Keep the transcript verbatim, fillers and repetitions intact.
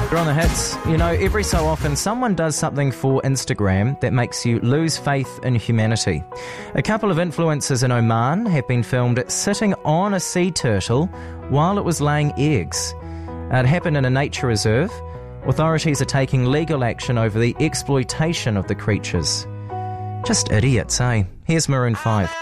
You're on the hits. You know, every so often someone does something for Instagram that makes you lose faith in humanity. A couple of influencers in Oman have been filmed sitting on a sea turtle while it was laying eggs. It happened in a nature reserve. Authorities are taking legal action over the exploitation of the creatures. Just idiots, eh? Here's Maroon five.